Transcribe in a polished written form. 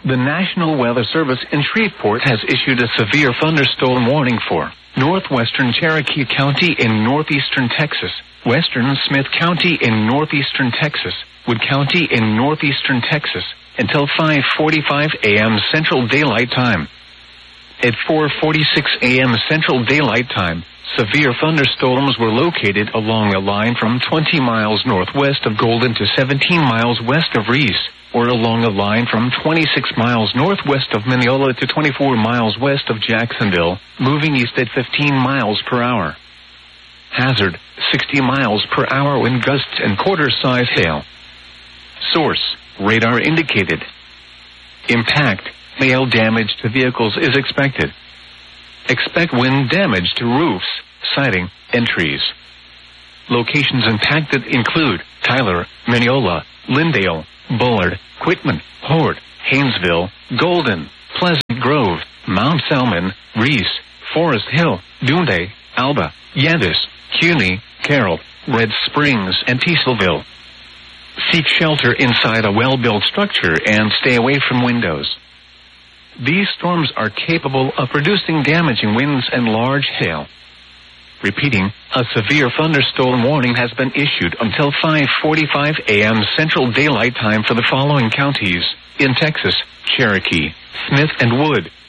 The National Weather Service in Shreveport has issued a severe thunderstorm warning for northwestern Cherokee County in northeastern Texas, western Smith County in northeastern Texas, Wood County in northeastern Texas, until 5:45 a.m. Central Daylight Time. At 4:46 a.m. Central Daylight Time, severe thunderstorms were located along a line from 20 miles northwest of Golden to 17 miles west of Reese, or along a line from 26 miles northwest of Mineola to 24 miles west of Jacksonville, moving east at 15 miles per hour. Hazard, 60 miles per hour wind gusts and quarter-size hail. Source, radar indicated. Impact, hail damage to vehicles is expected. Expect wind damage to roofs, siding, and trees. Locations impacted include Tyler, Mineola, Lindale, Bullard, Quitman, Hort, Haynesville, Golden, Pleasant Grove, Mount Salmon, Reese, Forest Hill, Dunday, Alba, Yandis, CUNY, Carroll, Red Springs, and Teasville. Seek shelter inside a well-built structure and stay away from windows. These storms are capable of producing damaging winds and large hail. Repeating, a severe thunderstorm warning has been issued until 5:45 a.m. Central Daylight Time for the following counties in Texas: Cherokee, Smith and Wood,